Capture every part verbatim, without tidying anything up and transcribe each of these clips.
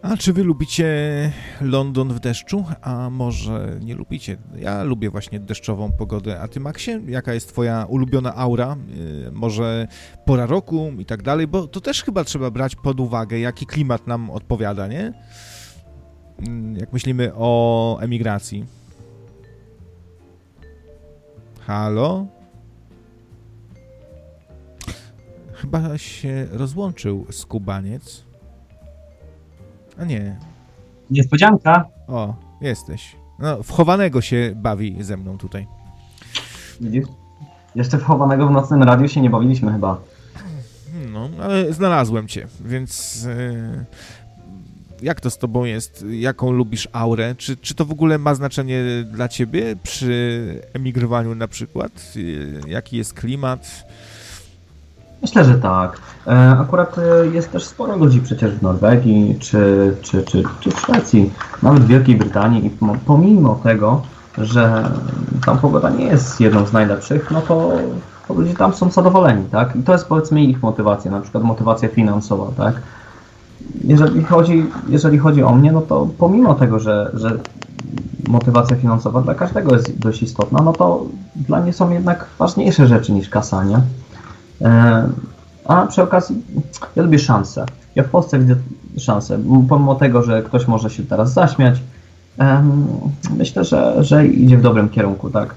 A czy wy lubicie London w deszczu? A może nie lubicie? Ja lubię właśnie deszczową pogodę. A ty, Maxie? Jaka jest twoja ulubiona aura? Yy, może pora roku i tak dalej? Bo to też chyba trzeba brać pod uwagę, jaki klimat nam odpowiada, nie? Yy, jak myślimy o emigracji. Halo? Chyba się rozłączył skubaniec. A nie. Niespodzianka. O, jesteś. No, wchowanego się bawi ze mną tutaj. Widzisz? Jeszcze wchowanego w nocnym radiu się nie bawiliśmy chyba. No, ale znalazłem cię, więc yy, jak to z tobą jest? Jaką lubisz aurę? Czy, czy to w ogóle ma znaczenie dla ciebie przy emigrowaniu na przykład? Yy, jaki jest klimat? Myślę, że tak. Akurat jest też sporo ludzi przecież w Norwegii, czy, czy, czy, czy w Szwecji, nawet w Wielkiej Brytanii i pomimo tego, że tam pogoda nie jest jedną z najlepszych, no to, to ludzie tam są zadowoleni, tak? I to jest powiedzmy ich motywacja, na przykład motywacja finansowa, tak? Jeżeli chodzi, jeżeli chodzi o mnie, no to pomimo tego, że, że motywacja finansowa dla każdego jest dość istotna, no to dla mnie są jednak ważniejsze rzeczy niż kasa, nie? A przy okazji, ja lubię szanse. Ja w Polsce widzę szansę. Pomimo tego, że ktoś może się teraz zaśmiać, myślę, że, że idzie w dobrym kierunku, tak.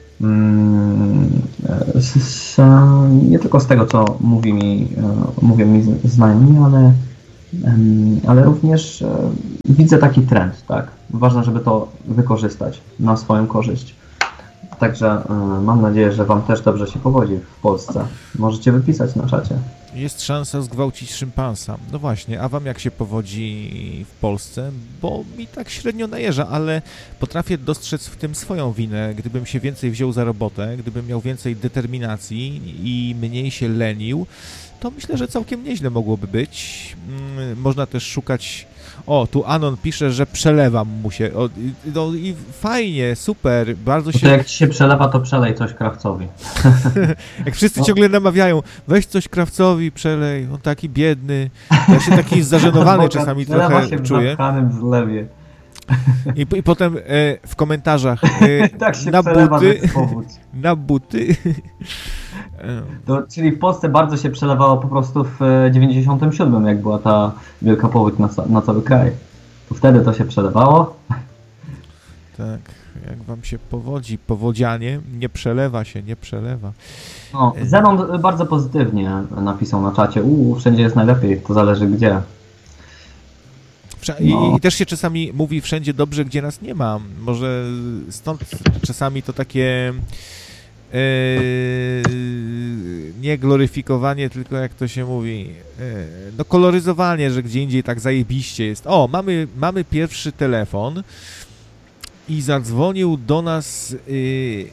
Nie tylko z tego, co mówi mi, mówią mi znajomi, ale, ale również widzę taki trend, tak. Ważne, żeby to wykorzystać na swoją korzyść. Także y, mam nadzieję, że wam też dobrze się powodzi w Polsce. Możecie wypisać na czacie. Jest szansa zgwałcić szympansa. No właśnie, a wam jak się powodzi w Polsce? Bo mi tak średnio najeża, ale potrafię dostrzec w tym swoją winę. Gdybym się więcej wziął za robotę, gdybym miał więcej determinacji i mniej się lenił, to myślę, że całkiem nieźle mogłoby być. Hmm, można też szukać... O, tu Anon pisze, że przelewam mu się. O, no i fajnie, super, bardzo się... To jak ci się przelewa, to przelej coś Krawcowi. Jak wszyscy no. ciągle namawiają, weź coś Krawcowi, przelej, on taki biedny. Ja się taki zażenowany czasami trochę się czuję. W zlewie. I, I potem e, w komentarzach e, tak się na buty, na buty. To, czyli w Polsce bardzo się przelewało po prostu w dziewięćdziesiątym siódmym, jak była ta wielka powódź na, na cały kraj. To wtedy to się przelewało. Tak, jak wam się powodzi, powodzianie, nie przelewa się, nie przelewa. No, Zenon bardzo pozytywnie napisał na czacie, uuu, wszędzie jest najlepiej, to zależy gdzie. I, no. I też się czasami mówi wszędzie dobrze, gdzie nas nie ma. Może stąd czasami to takie yy, nie gloryfikowanie, tylko jak to się mówi, yy, no koloryzowanie, że gdzie indziej tak zajebiście jest. O, mamy, mamy pierwszy telefon i zadzwonił do nas yy,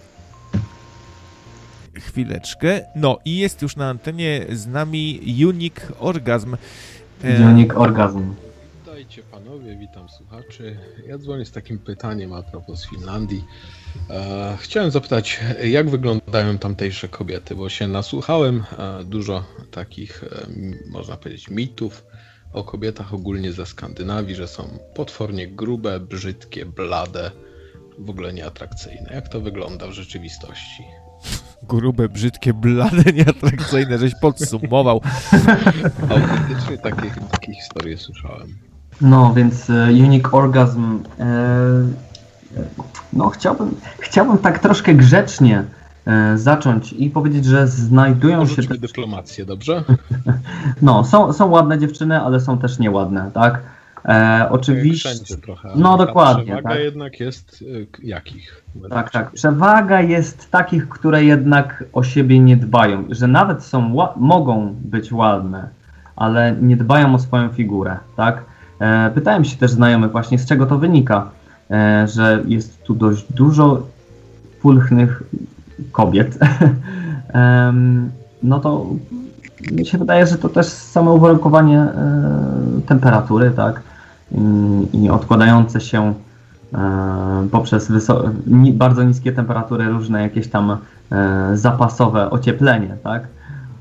chwileczkę. No i jest już na antenie z nami Unique Orgasm. Unique Orgasm. Witajcie panowie, witam słuchaczy. Ja dzwonię z takim pytaniem a propos Finlandii. E, chciałem zapytać, jak wyglądają tamtejsze kobiety, bo się nasłuchałem e, dużo takich, e, można powiedzieć, mitów o kobietach ogólnie ze Skandynawii, że są potwornie grube, brzydkie, blade, w ogóle nieatrakcyjne. Jak to wygląda w rzeczywistości? Grube, brzydkie, blade, nieatrakcyjne, żeś podsumował. Autentycznie takie, takie historie słyszałem. No, więc e, Unique Orgasm, e, no chciałbym, chciałbym tak troszkę grzecznie e, zacząć i powiedzieć, że znajdują Porzućmy się... Te... dyplomację, dobrze? No, są, są ładne dziewczyny, ale są też nieładne, tak? E, oczywiście... Wszędzie trochę. No, dokładnie. Przewaga tak. jednak jest y, jakich? Tak, tak. Przewaga jest takich, które jednak o siebie nie dbają, że nawet są, mogą być ładne, ale nie dbają o swoją figurę, tak? E, pytałem się też znajomych właśnie, z czego to wynika, e, że jest tu dość dużo pulchnych kobiet. e, no to mi się wydaje, że to też samo uwarunkowanie e, temperatury, tak? I, i odkładające się e, poprzez wyso- ni- bardzo niskie temperatury różne jakieś tam e, zapasowe ocieplenie, tak?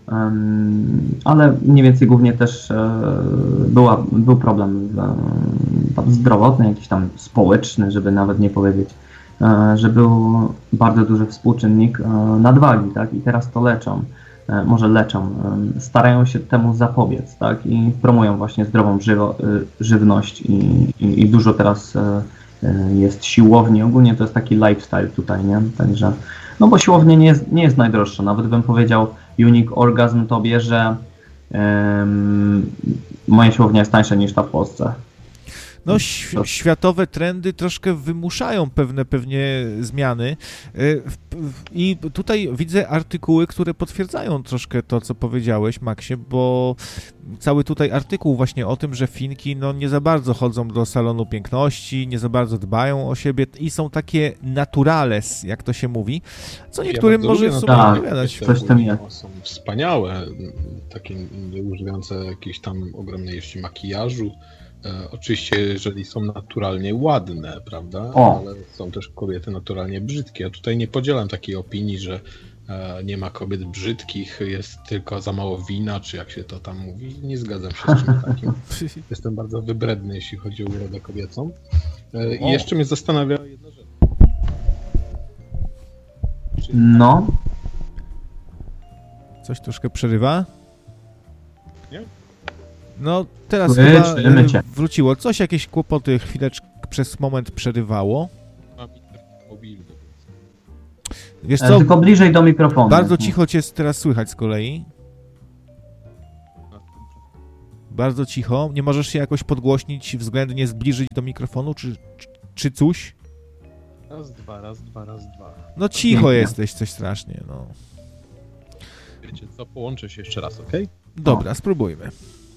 ale mniej więcej głównie też była, był problem zdrowotny, jakiś tam społeczny, żeby nawet nie powiedzieć, że był bardzo duży współczynnik nadwagi, tak? I teraz to leczą, może leczą, starają się temu zapobiec, tak? I promują właśnie zdrową żywo, żywność i, i, i dużo teraz jest siłowni, ogólnie to jest taki lifestyle tutaj, nie? Także, no bo siłownia nie jest, nie jest najdroższa, nawet bym powiedział Unique Orgasm tobie, że um, moja siłownia jest tańsza niż ta w Polsce. No, ś- światowe trendy troszkę wymuszają pewne pewnie zmiany i tutaj widzę artykuły, które potwierdzają troszkę to, co powiedziałeś, Maxie, bo cały tutaj artykuł właśnie o tym, że Finki no nie za bardzo chodzą do salonu piękności, nie za bardzo dbają o siebie i są takie naturales, jak to się mówi, co niektórym ja może w sumie tak, odpowiadać. Coś tam jest. Są wspaniałe, takie nie używające jakiejś tam ogromnej ilości makijażu. E, oczywiście, jeżeli są naturalnie ładne, prawda? O. Ale są też kobiety naturalnie brzydkie. Ja tutaj nie podzielam takiej opinii, że e, nie ma kobiet brzydkich, jest tylko za mało wina, czy jak się to tam mówi. Nie zgadzam się z czymś takim. Jestem bardzo wybredny, jeśli chodzi o urodę kobiecą. E, I jeszcze mnie zastanawia jedna rzecz. Czy... No. Coś troszkę przerywa? Nie? No, teraz Wy, chyba cię. wróciło. Coś, jakieś kłopoty chwileczkę przez moment przerywało. Mam internet mobilny. Wiesz E, co, tylko bliżej do mikrofonu. bardzo cicho cię teraz słychać z kolei. Bardzo cicho. Nie możesz się jakoś podgłośnić, względnie zbliżyć do mikrofonu, czy, czy, czy coś? Raz, dwa, raz, dwa, raz, dwa. No cicho jesteś, coś strasznie, no. Wiecie co, połączę się jeszcze raz, okej? Dobra, spróbujmy.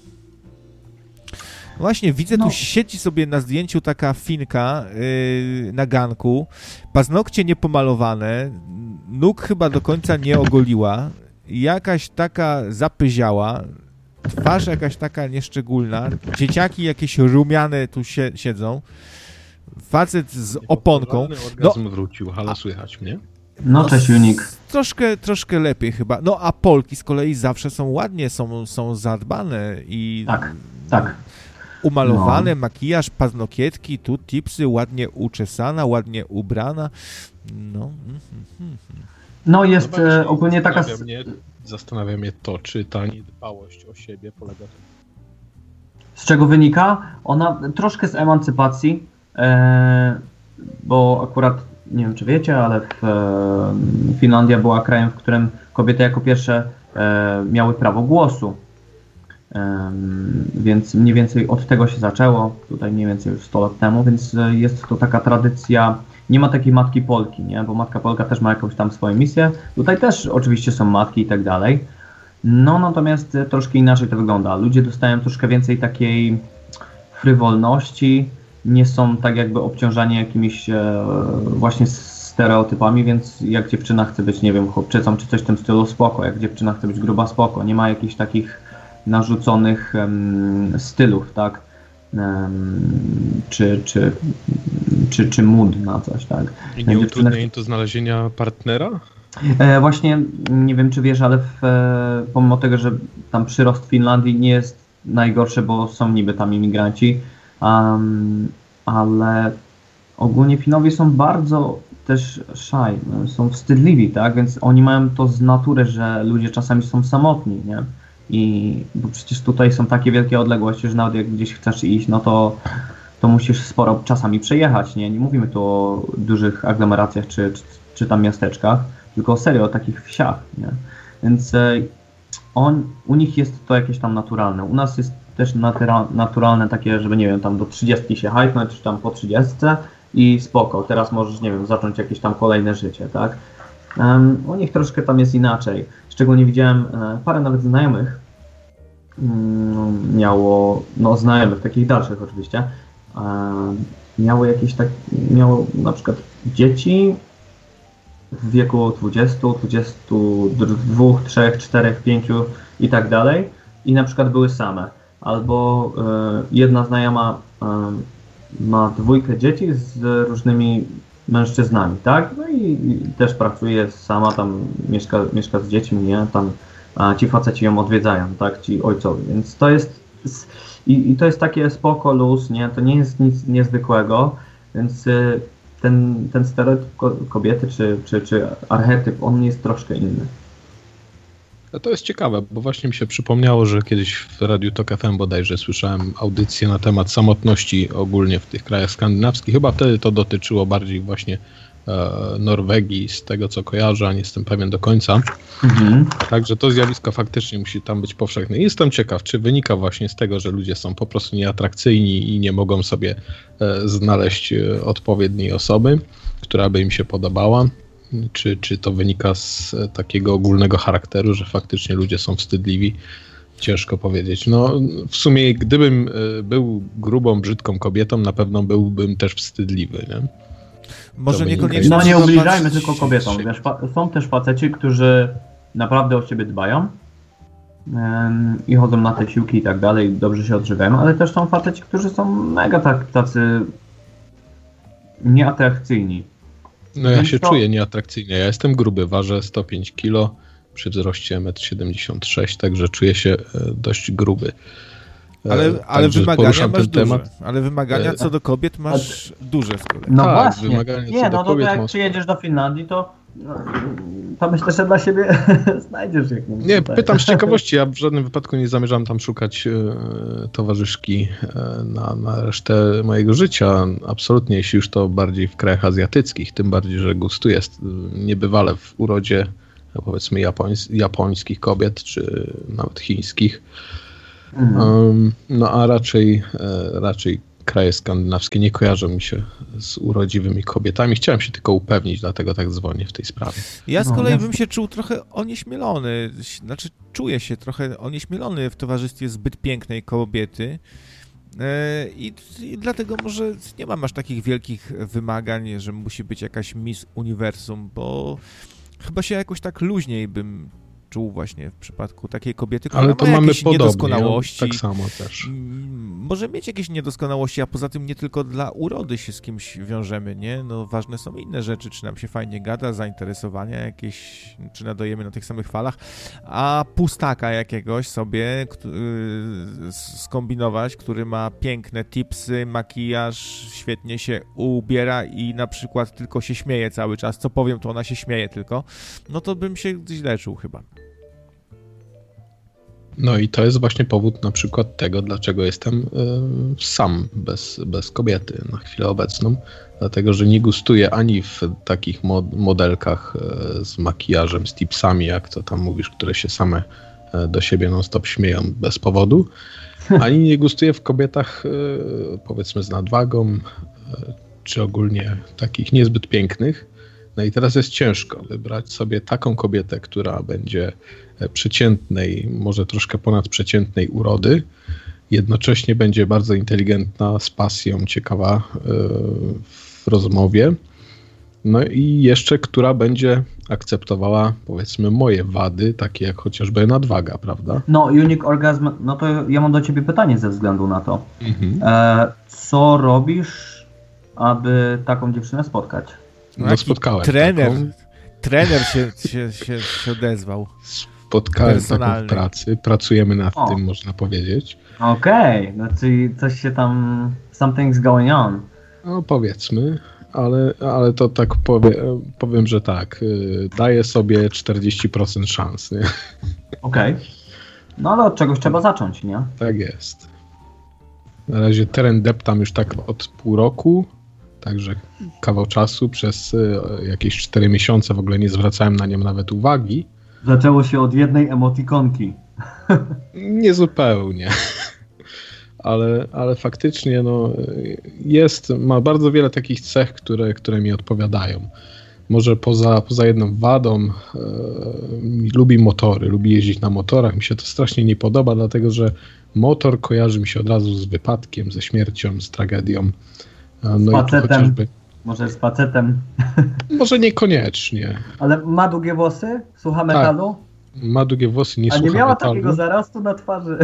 Właśnie, widzę, No. tu siedzi sobie na zdjęciu taka Finka yy, na ganku, paznokcie niepomalowane, nóg chyba do końca nie ogoliła, jakaś taka zapyziała, twarz jakaś taka nieszczególna, dzieciaki jakieś rumiane tu sie, siedzą, facet z oponką. Orgazm wrócił, halo, słychać mnie? No, cześć Unik. Troszkę, troszkę lepiej chyba. No a Polki z kolei zawsze są ładnie, są, są zadbane i Tak, tak. umalowane, No. makijaż, paznokietki, tu tipsy, ładnie uczesana, ładnie ubrana. No. mm, mm, mm. No jest No właśnie, e, ogólnie taka... zastanawia mnie, zastanawia mnie to, czy ta niedbałość o siebie polega na Z czego wynika? Ona troszkę z emancypacji, e, bo akurat, nie wiem czy wiecie, ale w, e, Finlandia była krajem, w którym kobiety jako pierwsze e, miały prawo głosu. E, więc mniej więcej od tego się zaczęło, tutaj mniej więcej już sto lat temu, więc jest to taka tradycja. Nie ma takiej matki Polki, nie? Bo matka Polka też ma jakąś tam swoją misję. Tutaj też oczywiście są matki i tak dalej. No natomiast troszkę inaczej to wygląda. Ludzie dostają troszkę więcej takiej frywolności, nie są tak jakby obciążani jakimiś e, właśnie stereotypami, więc jak dziewczyna chce być, nie wiem, chłopczycą czy coś w tym stylu, spoko. Jak dziewczyna chce być gruba, spoko. Nie ma jakichś takich narzuconych um, stylów, tak? Um, czy, czy, czy, czy mood na coś, tak? I nie utrudnia im to znalezienia partnera? E, właśnie, nie wiem czy wiesz, ale w, e, pomimo tego, że tam przyrost Finlandii nie jest najgorszy, bo są niby tam imigranci, um, ale ogólnie Finowie są bardzo też shy, są wstydliwi, tak? Więc oni mają to z natury, że ludzie czasami są samotni, nie? I bo przecież tutaj są takie wielkie odległości, że nawet jak gdzieś chcesz iść, no to, to musisz sporo czasami przejechać, nie? Nie mówimy tu o dużych aglomeracjach czy, czy, czy tam miasteczkach, tylko serio o takich wsiach, nie? Więc e, on, u nich jest to jakieś tam naturalne. U nas jest też natura, naturalne takie, żeby nie wiem, tam do trzydziestki się hajtnąć, czy tam po trzydziestce i spoko, teraz możesz, nie wiem, zacząć jakieś tam kolejne życie, tak? Um, u nich troszkę tam jest inaczej. Szczególnie widziałem e, parę nawet znajomych, mm, miało, no znajomych, takich dalszych oczywiście, e, miało jakieś tak, miało na przykład dzieci w wieku dwudziestu, dwudziestu dwóch, trzech, czterech, pięciu i tak dalej i na przykład były same. Albo e, jedna znajoma e, ma dwójkę dzieci z różnymi mężczyznami, tak? No i, i też pracuje sama, tam mieszka, mieszka z dziećmi, nie? Tam a ci faceci ją odwiedzają, tak, ci ojcowie, więc to jest i, i to jest takie spoko, luz, nie, to nie jest nic niezwykłego, więc ten, ten stereotyp kobiety czy, czy, czy archetyp, on jest troszkę inny. To jest ciekawe, bo właśnie mi się przypomniało, że kiedyś w Radiu Tok F M bodajże słyszałem audycję na temat samotności ogólnie w tych krajach skandynawskich. Chyba wtedy to dotyczyło bardziej właśnie e, Norwegii, z tego co kojarzę, a nie jestem pewien do końca. Mhm. Także to zjawisko faktycznie musi tam być powszechne. I jestem ciekaw, czy wynika właśnie z tego, że ludzie są po prostu nieatrakcyjni i nie mogą sobie e, znaleźć e, odpowiedniej osoby, która by im się podobała. Czy, czy to wynika z takiego ogólnego charakteru, że faktycznie ludzie są wstydliwi? Ciężko powiedzieć. No, w sumie gdybym był grubą, brzydką kobietą, na pewno byłbym też wstydliwy, nie? Może niekoniecznie... No nie ubliżajmy tylko kobietom. Wiesz, są też faceci, którzy naprawdę o siebie dbają um, i chodzą na te siłki i tak dalej, dobrze się odżywiają, ale też są faceci, którzy są mega tak, tacy nieatrakcyjni. No ja się to... czuję nieatrakcyjnie. Ja jestem gruby, ważę sto pięć kilo przy wzroście metr siedemdziesiąt sześć, także czuję się dość gruby. Ale, ale wymagania masz duże. Ale wymagania co do kobiet masz A... duże z kolei. No tak, właśnie. Wymagania nie, co do no kobiet to jak masz... przyjedziesz do Finlandii, to, no, to myślę, że dla siebie znajdziesz jakąś. Nie, tutaj. Pytam z ciekawości. Ja w żadnym wypadku nie zamierzam tam szukać e, towarzyszki e, na, na resztę mojego życia. Absolutnie, jeśli już to bardziej w krajach azjatyckich. Tym bardziej, że gustuję niebywale w urodzie, powiedzmy, japońs japońskich kobiet, czy nawet chińskich. Mhm. Um, no a raczej, e, raczej kraje skandynawskie nie kojarzą mi się z urodziwymi kobietami. Chciałem się tylko upewnić, dlatego tak dzwonię w tej sprawie. Ja z kolei bym się czuł trochę onieśmielony, znaczy czuję się trochę onieśmielony w towarzystwie zbyt pięknej kobiety i, i dlatego może nie mam aż takich wielkich wymagań, że musi być jakaś Miss Uniwersum, bo chyba się jakoś tak luźniej bym czuł właśnie w przypadku takiej kobiety, która Ale to ma mamy jakieś podobnie, niedoskonałości. Tak samo też. Może mieć jakieś niedoskonałości, a poza tym nie tylko dla urody się z kimś wiążemy, nie? No ważne są inne rzeczy, czy nam się fajnie gada, zainteresowania jakieś, czy nadajemy na tych samych falach, a pustaka jakiegoś sobie skombinować, który ma piękne tipsy, makijaż, świetnie się ubiera i na przykład tylko się śmieje cały czas, co powiem, to ona się śmieje tylko, no to bym się źle czuł chyba. No i to jest właśnie powód na przykład tego, dlaczego jestem y, sam, bez, bez kobiety na chwilę obecną. Dlatego, że nie gustuję ani w takich mod modelkach y, z makijażem, z tipsami, jak to tam mówisz, które się same y, do siebie non-stop śmieją bez powodu, ani nie gustuję w kobietach y, powiedzmy z nadwagą, y, czy ogólnie takich niezbyt pięknych. No i teraz jest ciężko wybrać sobie taką kobietę, która będzie przeciętnej, może troszkę ponadprzeciętnej urody, jednocześnie będzie bardzo inteligentna, z pasją, ciekawa w rozmowie, no i jeszcze, która będzie akceptowała, powiedzmy, moje wady, takie jak chociażby nadwaga, prawda? No, Unique Orgasm, no to ja mam do ciebie pytanie ze względu na to. Mhm. E, co robisz, aby taką dziewczynę spotkać? No, no spotkałem trener, taką. Trener się, się, się, się odezwał. Spotkałem taką w pracy, pracujemy nad o. tym, można powiedzieć. Okej, okay. No czyli coś się tam, something's going on. No powiedzmy, ale, ale to tak powie, powiem, że tak, daję sobie czterdzieści procent szans, nie? Okej, okay. No ale od czegoś trzeba zacząć, nie? Tak jest. Na razie teren deptam już tak od pół roku. Także kawał czasu, przez jakieś cztery miesiące w ogóle nie zwracałem na nią nawet uwagi. Zaczęło się od jednej emotikonki. Nie zupełnie. Ale, ale faktycznie no, jest, ma bardzo wiele takich cech, które, które mi odpowiadają. Może poza, poza jedną wadą e, lubi motory, lubi jeździć na motorach. Mi się to strasznie nie podoba, dlatego że motor kojarzy mi się od razu z wypadkiem, ze śmiercią, z tragedią. No z facetem, chociażby... może z facetem. Może niekoniecznie. Ale ma długie włosy? Słucha metalu? Ma długie włosy, nie A słucha nie miała metalu. takiego zarastu na twarzy?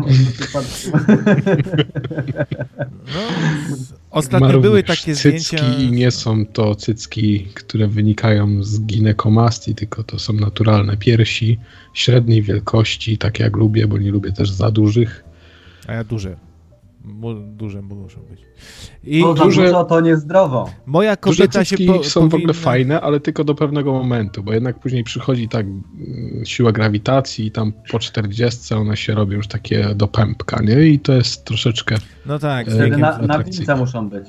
No, ostatnio były takie cycki zdjęcia... i nie są to cycki, które wynikają z ginekomastii, tylko to są naturalne piersi średniej wielkości, tak jak lubię, bo nie lubię też za dużych. A ja duże. Mu, duże muszą być. I To za duże- dużo to niezdrowo. moja Duże kobieta się cycki po, są w powinna... ogóle fajne, ale tylko do pewnego momentu, bo jednak później przychodzi tak mm, siła grawitacji i tam po czterdziestce one się robią już takie do pępka, nie? I to jest troszeczkę... No tak, z Wtedy Wtedy wiekiem... na, na atrakcyjne. gumce muszą być.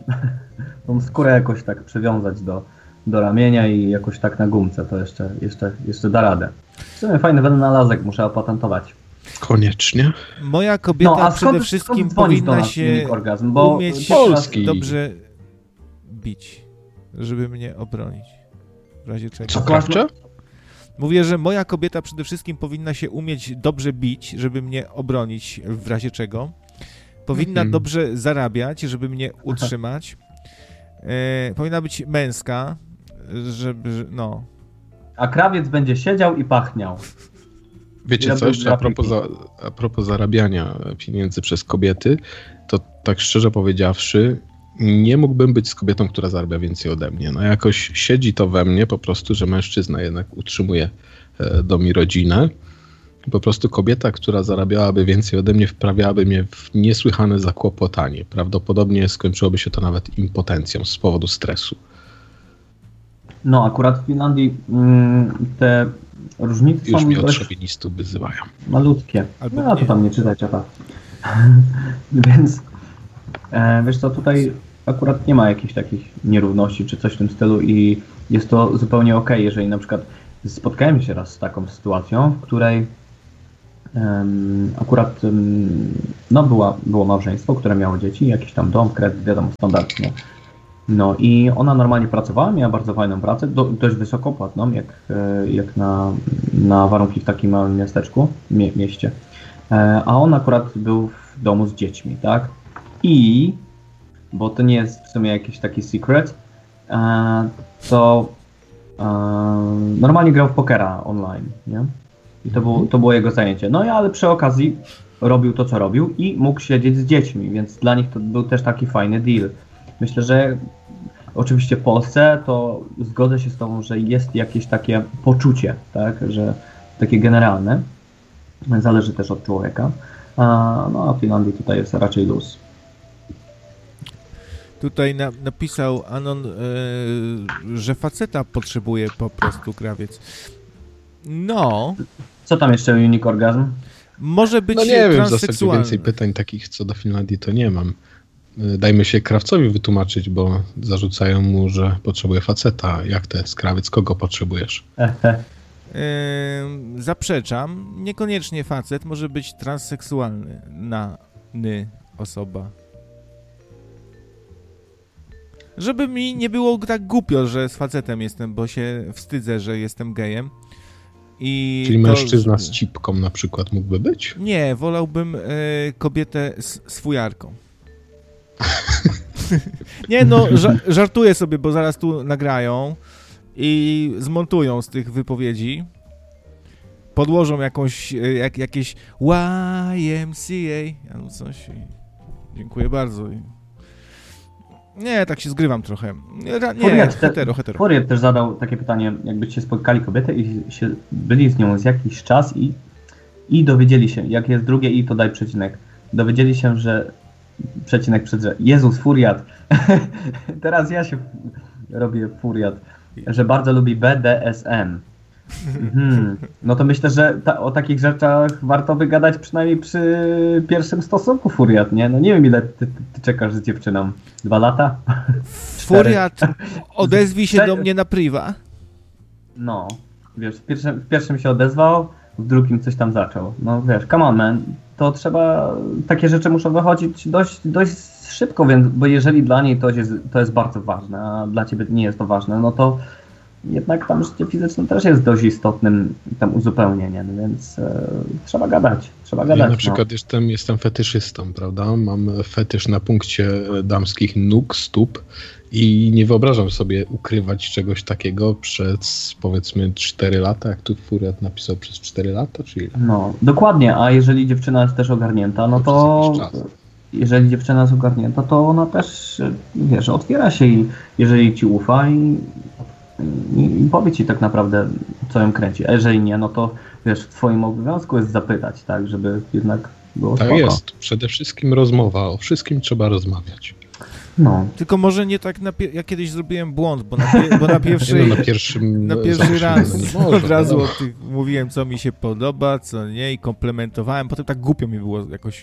Tą skórę jakoś tak przywiązać do, do ramienia i jakoś tak na gumce, to jeszcze, jeszcze, jeszcze da radę. W sumie fajny wynalazek, muszę opatentować. Koniecznie. Moja kobieta No, a przede skąd, wszystkim skąd dzwonisz do powinna nas, się Unik Orgazm? Bo umieć pierwszy raz- Polski. dobrze bić, żeby mnie obronić. W razie czego. Co, krawcze? Mówię, że moja kobieta przede wszystkim powinna się umieć dobrze bić, żeby mnie obronić w razie czego. Powinna Mhm. dobrze zarabiać, żeby mnie utrzymać. E, powinna być męska, żeby, no... A krawiec będzie siedział i pachniał. Wiecie Ja co, bym jeszcze a propos, za, a propos zarabiania pieniędzy przez kobiety, to tak szczerze powiedziawszy, nie mógłbym być z kobietą, która zarabia więcej ode mnie. No jakoś siedzi to we mnie po prostu, że mężczyzna jednak utrzymuje e, dom i rodzinę. Po prostu kobieta, która zarabiałaby więcej ode mnie, wprawiałaby mnie w niesłychane zakłopotanie. Prawdopodobnie skończyłoby się to nawet impotencją z powodu stresu. No, akurat w Finlandii mm, te różnice Już są mnie od dość szowinistów wyzywają. malutkie. Albo No, a to nie. tam nie czytaj czata. Więc e, wiesz co, tutaj akurat nie ma jakichś takich nierówności czy coś w tym stylu i jest to zupełnie okej, jeżeli na przykład spotkałem się raz z taką sytuacją, w której em, akurat em, no była, było małżeństwo, które miało dzieci, jakiś tam dom, kredyt, wiadomo, standardnie. No i ona normalnie pracowała, miała bardzo fajną pracę, do, dość wysoko płatną, jak, e, jak na, na warunki w takim małym miasteczku, mie, mieście. E, a on akurat był w domu z dziećmi, tak? I, bo to nie jest w sumie jakiś taki secret, e, to e, normalnie grał w pokera online, nie? I to, był, to było jego zajęcie. No i ale przy okazji robił to, co robił i mógł siedzieć z dziećmi, więc dla nich to był też taki fajny deal. Myślę, że oczywiście w Polsce to zgodzę się z tobą, że jest jakieś takie poczucie, tak, że takie generalne, zależy też od człowieka, a, no a w Finlandii tutaj jest raczej luz. Tutaj na, napisał Anon, e, że faceta potrzebuje po prostu krawiec. No, Co tam jeszcze Unik Orgazm? może być No nie wiem, w zasadzie transseksualny. więcej pytań takich co do Finlandii to nie mam. Dajmy się krawcowi wytłumaczyć, bo zarzucają mu, że potrzebuje faceta. Jak to jest krawiec? Kogo potrzebujesz? Ehe. Yy, zaprzeczam, niekoniecznie facet, może być transseksualny, na ny osoba. Żeby mi nie było tak głupio, że z facetem jestem, bo się wstydzę, że jestem gejem. I Czyli to- mężczyzna z cipką na przykład mógłby być? Nie, wolałbym e, kobietę z, z fujarką. Nie no, ża- żartuję sobie, bo zaraz tu nagrają i zmontują z tych wypowiedzi. Podłożą jakąś, e, jak, jakieś Y M C A albo coś. I dziękuję bardzo. I... Nie, tak się zgrywam trochę. Ra- Nie, Furiat te- hetero, hetero. Furiat też zadał takie pytanie, jakbyście spotkali kobietę i się byli z nią z jakiś czas i, i dowiedzieli się, jak jest drugie i to daj przecinek, dowiedzieli się, że przecinek przed, że Jezus, Furiat. Teraz ja się robię Furiat, że bardzo lubi B D S M. Mhm. No to myślę, że ta, o takich rzeczach warto wygadać przynajmniej przy pierwszym stosunku, Furiat, nie? No nie wiem, ile ty, ty, ty czekasz z dziewczyną. Dwa lata? Furiat, odezwij się Cztery. do mnie na priwa. No, wiesz, w pierwszym, w pierwszym się odezwał, w drugim coś tam zaczął. No wiesz, come on man, to trzeba, takie rzeczy muszą wychodzić dość, dość szybko, więc, bo jeżeli dla niej to jest, to jest bardzo ważne, a dla ciebie nie jest to ważne, no to jednak tam życie fizyczne też jest dość istotnym tam uzupełnieniem, więc e, trzeba gadać, trzeba gadać. Ja na przykład no. jestem, jestem fetyszystą, prawda? Mam fetysz na punkcie damskich nóg, stóp i nie wyobrażam sobie ukrywać czegoś takiego przez powiedzmy cztery lata, jak tu Furiat napisał przez cztery lata, czy ile? No, dokładnie, a jeżeli dziewczyna jest też ogarnięta, no to jeżeli dziewczyna jest ogarnięta, to ona też, wiesz, otwiera się i jeżeli ci ufa i, i, i powie ci tak naprawdę, co ją kręci. A jeżeli nie, no to wiesz, w twoim obowiązku jest zapytać, tak, żeby jednak było Tak spoko. jest. Przede wszystkim rozmowa. O wszystkim trzeba rozmawiać. No. Tylko może nie tak, na pie- ja kiedyś zrobiłem błąd, bo na, pie- bo na pierwszej, no, na pierwszym na pierwszy raz no może, od razu no. o tych mówiłem, co mi się podoba, co nie, i komplementowałem, potem tak głupio mi było jakoś.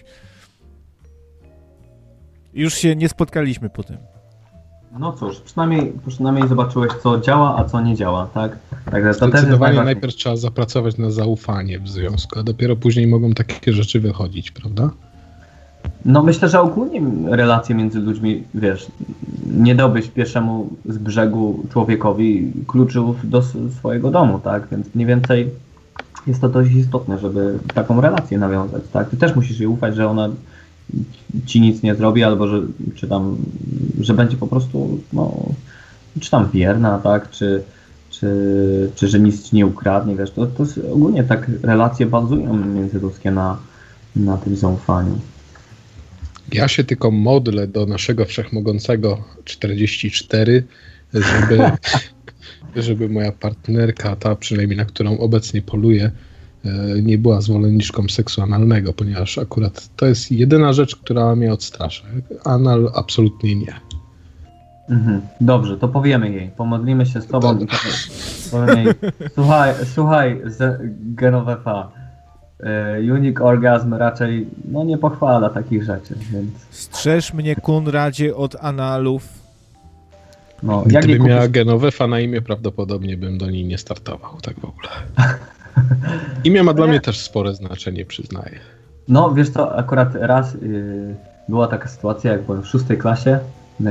Już się nie spotkaliśmy po tym. No cóż, przynajmniej, przynajmniej zobaczyłeś, co działa, a co nie działa, tak? Także to też jest Zdecydowanie najważniejsze. najpierw trzeba zapracować na zaufanie w związku, a dopiero później mogą takie rzeczy wychodzić, prawda? No myślę, że ogólnie relacje między ludźmi, wiesz, nie dałbyś pierwszemu z brzegu człowiekowi kluczów do swojego domu, tak? Więc mniej więcej jest to dość istotne, żeby taką relację nawiązać, tak? Ty też musisz jej ufać, że ona ci nic nie zrobi, albo że, czy tam, że będzie po prostu, no, czy tam wierna, tak? Czy, czy, czy że nic ci nie ukradnie, wiesz, to, to jest, ogólnie tak relacje bazują międzyludzkie na, na tym zaufaniu. Ja się tylko modlę do naszego wszechmogącego czterdzieści cztery, żeby, żeby moja partnerka, ta przynajmniej na którą obecnie poluję, nie była zwolenniczką seksu analnego, ponieważ akurat to jest jedyna rzecz, która mnie odstrasza. Anal absolutnie nie. Mhm. Dobrze, to powiemy jej. Pomodlimy się z tobą i powiemy jej, słuchaj, słuchaj z Genovefa, y, Unique Orgasm raczej no, nie pochwala takich rzeczy, więc... Strzeż mnie, Konradzie, od analów. No, jak Gdyby jej kupisz... miała Genovefa na imię, prawdopodobnie bym do niej nie startował, tak w ogóle. Imię ma dla mnie też spore znaczenie, przyznaję. No, wiesz co, akurat raz y, była taka sytuacja, jak byłem w szóstej klasie